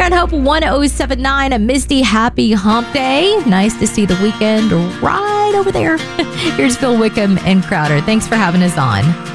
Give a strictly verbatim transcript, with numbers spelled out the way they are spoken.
on Hope one oh seven point nine. A misty, happy hump day. Nice to see the weekend right over there. Here's Phil Wickham and Crowder. Thanks for having us on.